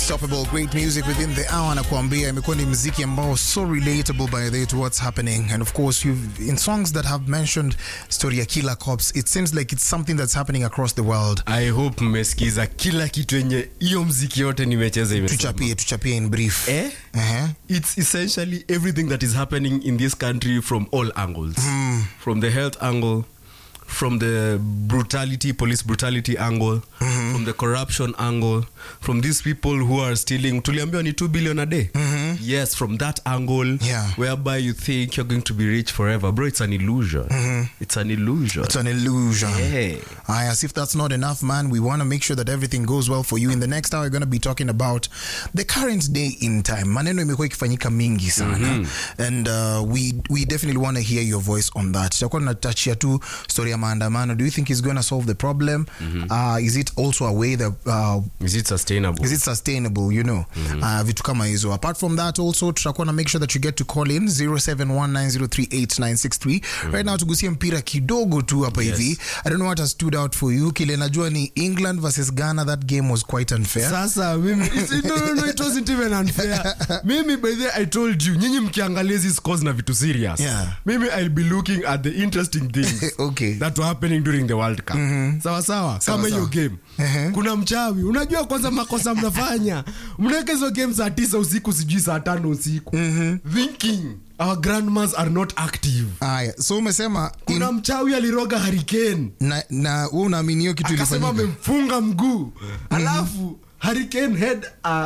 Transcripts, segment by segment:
Unstoppable, great music within the hour. Nakwambia imekuwa ni muziki ambao so relatable by the way to what's happening. And of course, you've in songs that have mentioned story ya Killer Cops, it seems like it's something that's happening across the world. I hope mmesikiza kila kitu yenye hiyo muziki yote nimecheza imesema. Tuchapie in brief. It's essentially everything that is happening in this country from all angles. From the health angle, from the police brutality angle, from the corruption angle, from these people who are stealing, tuliambiwa ni 2 billion a day. Yes, from that angle, whereby you think you're going to be rich forever. Bro, it's an illusion. It's an illusion. It's an illusion. Yeah. As if that's not enough, man, we want to make sure that everything goes well for you. In the next hour, we're going to be talking about the current day in time. Maneno imekuwa ikifanyika mingi sana. And we definitely want to hear your voice on that. Tutakuwa tunatachia tu story ya maandamano. Do you think it's going to solve the problem? Is it also a way that is it sustainable? Is it sustainable, you know? Vitu kama hizo. Apart from that, also tutakuwa na make sure that you get to call in 0719038963. Right now tugusie mpira kidogo tu hapa hivi. I don't know what has stood out for you. Kile najua ni England versus Ghana. That game was quite unfair. Sasa mimi no, it wasn't even unfair. Mimi by the way, I told you, nyinyi mkiangalia hizi scores na vitu serious. Mimi I'll be looking at the interesting things that were happening during the World Cup. Sawa. Kama hiyo game. Kuna mchawi. Unajua kwanza makosa mnafanya. Mnaweka hizo game saa 9 usiku sijui saa 5 usiku. Thinking our grandmas are not active. So umesema kuna mchawi aliroga Hurricane. Na wewe unaamini hiyo kitu ilifanyika? Akasema amemfunga mguu. Alafu Hurricane had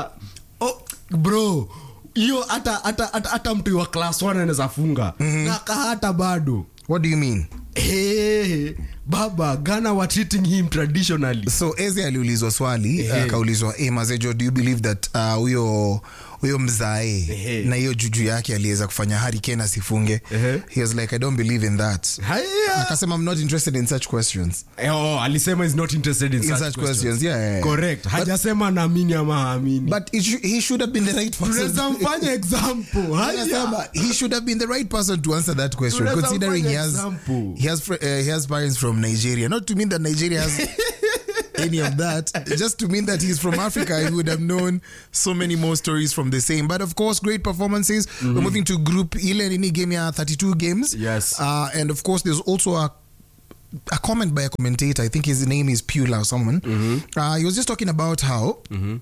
bro, hiyo hata mtu wa class 1 anaweza funga. Na hata bado. What do you mean? Hey, baba, Ghana were treating him traditionally. So Eze aliulizwa swali, akaulizwa, Mazejo, do you believe that huyo mzae na hiyo juju yake aliweza kufanya Hurricane asifunge? He was like, I don't believe in that. Akasema, I'm not interested in such questions. Alisema he's not interested in such questions. Correct. Hajasema naamini ama haamini. But he should have been the right person. Tunaweza mfanya example. He should have been the right person to answer that question, considering he has parents from Nigeria. Not to mean that Nigeria has any of that, just to mean that he's from Africa. He would have known so many more stories from the same. But of course, great performances. We're moving to group ile nini game ya 32 games. Yes. And of course, there's also a comment by a commentator. I think his name is Pula or someone. He was just talking about how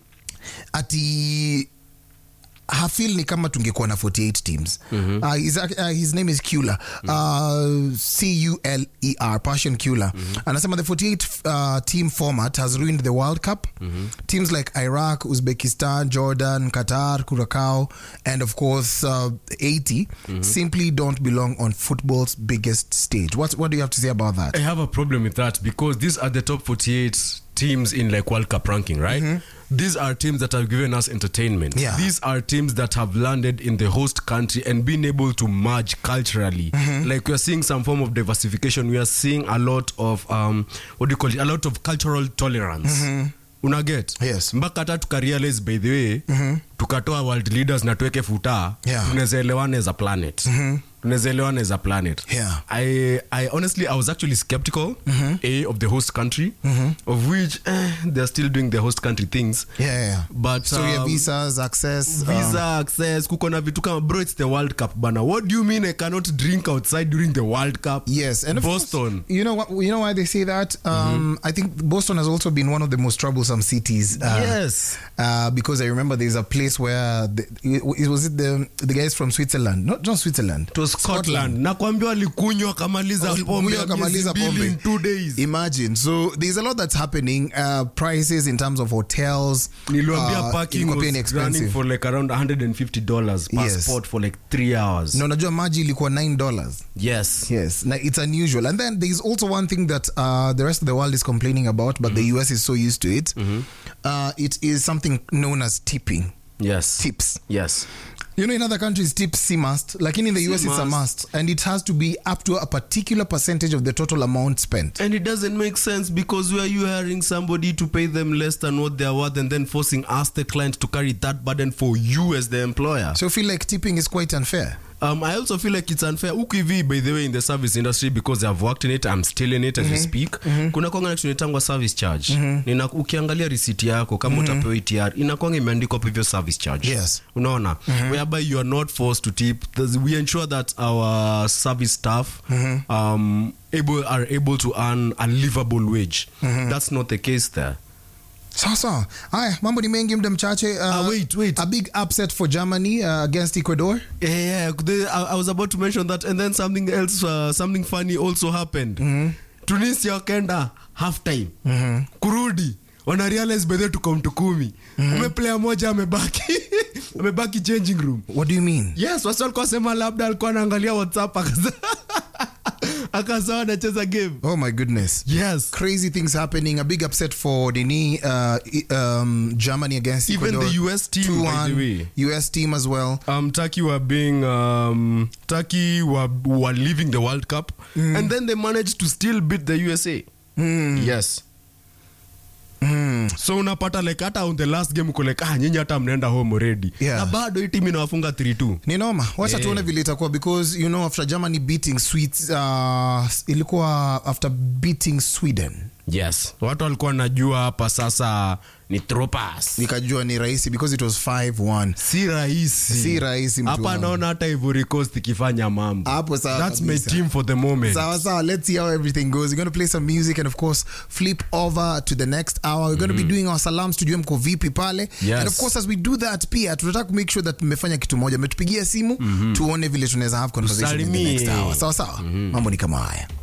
hafil ni kama tungekuwa na 48 teams. His name is Culer. Culer, Passion Culer. Anasema the 48 team format has ruined the World Cup. Teams like Iraq, Uzbekistan, Jordan, Qatar, Curacao, and of course 80 simply don't belong on football's biggest stage. What do you have to say about that? I have a problem with that because these are the top 48 teams in like World Cup ranking, right? These are teams that have given us entertainment. These are teams that have landed in the host country and been able to merge culturally. Like we are seeing some form of diversification. We are seeing a lot of a lot of cultural tolerance. Unaget? Yes. Mpaka hata tukarealize by the way, tukatoa world leaders na tuweke futa, tunaweza elewana as a planet. I honestly, I was actually skeptical of the host country, of which they're still doing the host country things. But so you have visas, access. Kuko na vitu kama, bro, it's the World Cup bana. What do you mean I cannot drink outside during the World Cup? Yes, and Boston. You know why they say that? I think Boston has also been one of the most troublesome cities. Because I remember there's a place where the guys from Switzerland, not Switzerland. It was Scotland. Nakwambia walikunywa kamaliza pombe in 2 days. Imagine. So there's a lot that's happening. Prices in terms of hotels. Niliambia parking was running for like around $150 per spot for like 3 hours. No, najua maji ilikuwa $9. Yes. Now, it's unusual. And then there's also one thing that the rest of the world is complaining about, but the US is so used to it. It is something known as tipping. Yes. Tips. Yes. You know, in other countries, tips must. Like in the US, it's a must. And it has to be up to a particular percentage of the total amount spent. And it doesn't make sense because where you hiring somebody to pay them less than what they are worth and then forcing us, the client, to carry that burden for you as the employer. So I feel like tipping is quite unfair. I also feel like it's unfair. Ukivi, by the way, in the service industry, because I've worked in it, I'm still in it as we speak. Kuna kwanga na tunitangwa service charge. Ukiangalia receipt yako kama utapewa ETR, inakwanga imeandikwa hivyo service charge. Yes. Unaona? Whereby you are not forced to tip. We ensure that our service staff are able to earn a livable wage. That's not the case there. Sasa, haya, mambo ni mengi muda mchache. Wait. A big upset for Germany against Ecuador. Yeah. I was about to mention that, and then something else, something funny also happened. Tunisia wakaenda half time. Kurudi. Wana realize by the to come to 10. Player moja amebaki changing room. What do you mean? Yes, wasi walikuwa sema labda alikuwa anaangalia WhatsApp akasawa anacheza game. Oh my goodness. Yes. Crazy things happening. A big upset for Germany against even Ecuador. the US team, by the way. US team as well. Turkey were leaving the World Cup, and then they managed to still beat the USA. Yes. So unapata like hata on the last game uko like nyinyi hata mnaenda home already. Na bado hii team inawafunga 3-2. Ni noma. Wacha tuone vile itakuwa, because you know after Germany beating ilikuwa after beating Sweden. Yes. Watu walikuwa najua hapa sasa ni tropas. Nikajua ni rahisi because it was 5-1. Si rahisi mtu. Hapa naona hata Ivory Coast ikifanya mambo. Hapo sawa. That's my team for the moment. Sawa. Let's see how everything goes. We're going to play some music and of course flip over to the next hour. We're going to be doing our salams to mko vipi pale. Yes. And of course as we do that pia tunataka to make sure that mmefanya kitu moja. Mmetupigia simu tuone vile tunaweza have conversation in the next hour. Sawa. Mambo ni kama haya.